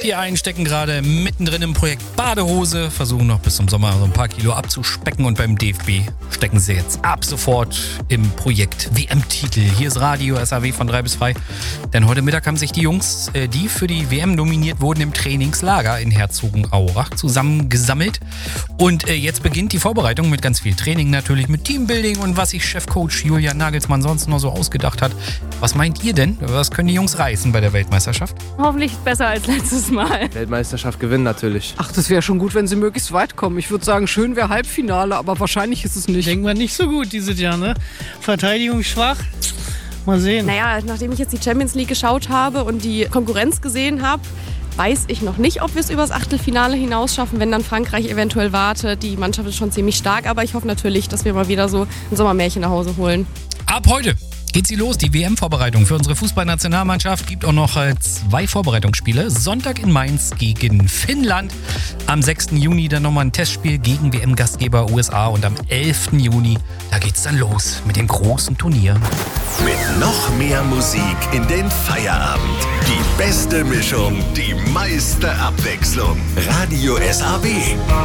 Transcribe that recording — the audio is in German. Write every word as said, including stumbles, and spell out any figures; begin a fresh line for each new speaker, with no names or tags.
Die einen stecken gerade mittendrin im Projekt Badehose, versuchen noch bis zum Sommer so ein paar Kilo abzuspecken und beim D F B stecken sie jetzt ab sofort im Projekt W M-Titel. Hier ist Radio S A W von drei bis frei, denn heute Mittag haben sich die Jungs, die für die W M nominiert wurden, im Trainingslager in Herzogenaurach zusammengesammelt und jetzt beginnt die Vorbereitung mit ganz viel Training natürlich, mit Teambuilding und was sich Chefcoach Julian Nagelsmann sonst noch so ausgedacht hat. Was meint ihr denn? Was können die Jungs reißen bei der Weltmeisterschaft?
Hoffentlich besser als letztes Mal.
Weltmeisterschaft gewinnen natürlich.
Ach, das wäre schon gut, wenn sie möglichst weit kommen. Ich würde sagen, schön wäre Halbfinale, aber wahrscheinlich ist es nicht.
Denken wir nicht so gut dieses Jahr, ne? Verteidigung schwach. Mal sehen.
Naja, nachdem ich jetzt die Champions League geschaut habe und die Konkurrenz gesehen habe, weiß ich noch nicht, ob wir es übers Achtelfinale hinaus schaffen, wenn dann Frankreich eventuell wartet. Die Mannschaft ist schon ziemlich stark, aber ich hoffe natürlich, dass wir mal wieder so ein Sommermärchen nach Hause holen.
Ab heute geht sie los, die W M-Vorbereitung für unsere Fußballnationalmannschaft. Gibt auch noch äh, zwei Vorbereitungsspiele. Sonntag in Mainz gegen Finnland. Am sechsten Juni dann nochmal ein Testspiel gegen W M-Gastgeber U S A. Und am elften Juni, da geht's dann los mit dem großen Turnier.
Mit noch mehr Musik in den Feierabend. Die beste Mischung, die meiste Abwechslung. Radio S A W.